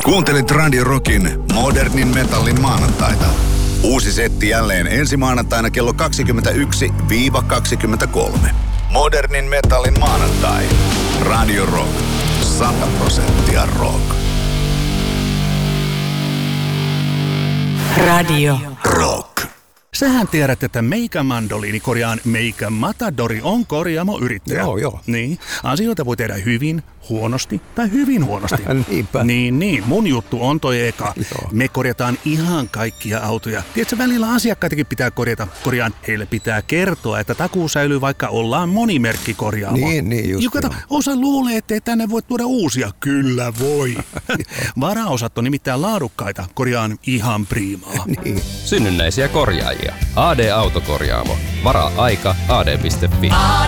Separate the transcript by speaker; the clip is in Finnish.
Speaker 1: Kuuntelit Radio Rockin modernin metallin maanantaita. Uusi setti jälleen ensi maanantaina kello 21-23. Modernin metallin maanantai. Radio Rock. 100% rock.
Speaker 2: Radio
Speaker 1: Rock.
Speaker 3: Sähän tiedät, että Meikä Mandoliini, Meikä Matadori on korjaamoyrittäjä.
Speaker 4: Joo.
Speaker 3: Niin, asioita voi tehdä hyvin, huonosti tai hyvin huonosti.
Speaker 4: Niinpä.
Speaker 3: Niin. Mun juttu on toi eka.
Speaker 4: Joo.
Speaker 3: Me korjataan ihan kaikkia autoja. Tiedätkö, välillä asiakkaitakin pitää korjata. Heille pitää kertoa, että takuu säilyy, vaikka ollaan monimerkkikorjaamo.
Speaker 4: Niin just.
Speaker 3: Kato, osa luulee, ettei tänne voi tuoda uusia. Kyllä voi. Varaosat on nimittäin laadukkaita. Korjaan ihan priimaa.
Speaker 4: Niin.
Speaker 5: Synnynnäisiä korjaajia. AD Autokorjaamo. Varaa aika ad.fi.